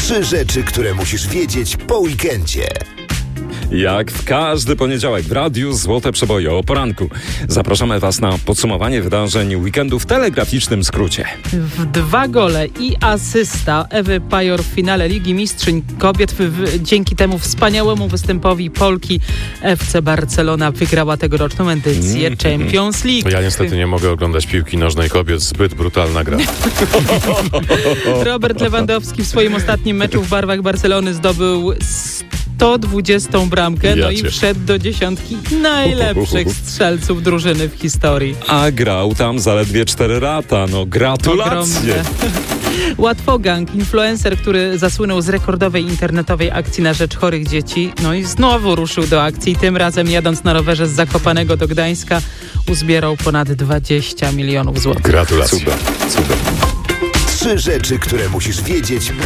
3 rzeczy, które musisz wiedzieć po weekendzie. Jak w każdy poniedziałek w radiu Złote Przeboje o poranku. Zapraszamy Was na podsumowanie wydarzeń weekendu w telegraficznym skrócie. W 2 gole i asysta Ewy Pajor w finale Ligi Mistrzyń Kobiet. Dzięki temu wspaniałemu występowi Polki FC Barcelona wygrała tegoroczną edycję Champions League. Ja niestety nie mogę oglądać piłki nożnej kobiet, zbyt brutalna gra. Robert Lewandowski w swoim ostatnim meczu w barwach Barcelony zdobył 120 bramkę, no i wszedł do 10 najlepszych strzelców drużyny w historii. A grał tam zaledwie 4 lata, no gratulacje! Łatwogang, influencer, który zasłynął z rekordowej internetowej akcji na rzecz chorych dzieci, no i znowu ruszył do akcji. Tym razem jadąc na rowerze z Zakopanego do Gdańska uzbierał ponad 20 milionów złotych. Gratulacje. Super. 3 rzeczy, które musisz wiedzieć